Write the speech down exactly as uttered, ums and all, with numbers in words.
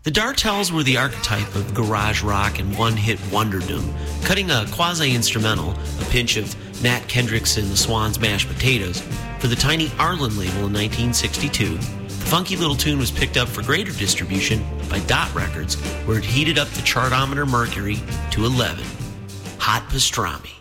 The Dartels were the archetype of garage rock and one-hit wonderdom, cutting a quasi-instrumental, a pinch of Nat Kendrick's and the Swans' Mashed Potatoes, for the tiny Arlen label in nineteen sixty-two. The funky little tune was picked up for greater distribution by Dot Records, where it heated up the chartometer mercury to eleven. Hot Pastrami.